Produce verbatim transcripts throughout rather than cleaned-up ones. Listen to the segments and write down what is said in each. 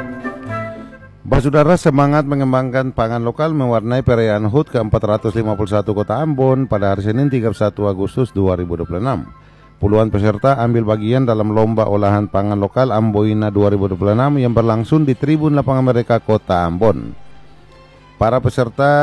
Bapak Saudara, semangat mengembangkan pangan lokal mewarnai perayaan H U T ke empat ratus lima puluh satu Kota Ambon pada hari Senin tiga puluh satu Agustus dua ribu dua puluh enam. Puluhan peserta ambil bagian dalam lomba olahan pangan lokal Amboina dua ribu dua puluh enam yang berlangsung di Tribun Lapangan Merdeka Kota Ambon. Para peserta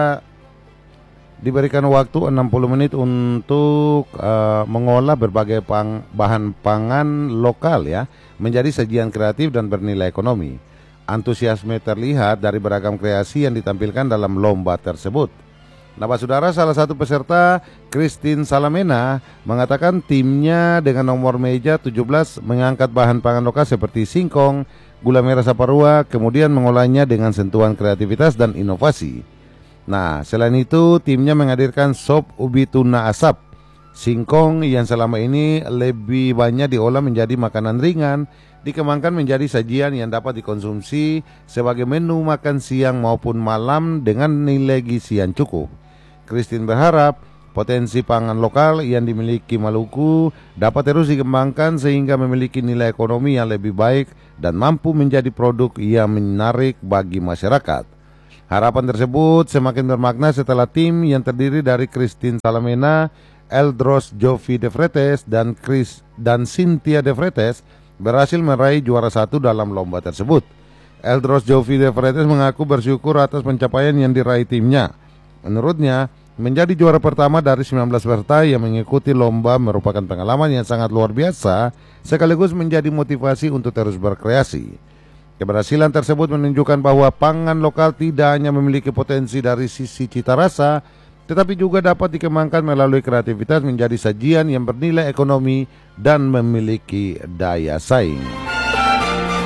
diberikan waktu enam puluh menit untuk uh, mengolah berbagai pang, bahan pangan lokal ya menjadi sajian kreatif dan bernilai ekonomi. Antusiasme terlihat dari beragam kreasi yang ditampilkan dalam lomba tersebut. Nah, Pak Saudara, salah satu peserta, Christine Salamena, mengatakan timnya dengan nomor meja tujuh belas mengangkat bahan pangan lokal seperti singkong, gula merah saparua, kemudian mengolahnya dengan sentuhan kreativitas dan inovasi. Nah, selain itu timnya menghadirkan sop ubi tuna asap, singkong yang selama ini lebih banyak diolah menjadi makanan ringan, dikembangkan menjadi sajian yang dapat dikonsumsi sebagai menu makan siang maupun malam dengan nilai gizi yang cukup. Christine berharap potensi pangan lokal yang dimiliki Maluku dapat terus dikembangkan sehingga memiliki nilai ekonomi yang lebih baik dan mampu menjadi produk yang menarik bagi masyarakat. Harapan tersebut semakin bermakna setelah tim yang terdiri dari Christine Salamena, Eldros Jovi De Vretes dan Chris dan Cynthia De Vretes berhasil meraih juara satu dalam lomba tersebut. Eldros Jovi De Vretes mengaku bersyukur atas pencapaian yang diraih timnya. Menurutnya, menjadi juara pertama dari sembilan belas peserta yang mengikuti lomba merupakan pengalaman yang sangat luar biasa, sekaligus menjadi motivasi untuk terus berkreasi. Keberhasilan tersebut menunjukkan bahwa pangan lokal tidak hanya memiliki potensi dari sisi cita rasa, tetapi juga dapat dikembangkan melalui kreativitas menjadi sajian yang bernilai ekonomi dan memiliki daya saing.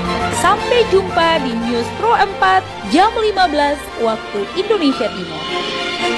Sampai jumpa di News Pro empat jam lima belas waktu Indonesia Timur.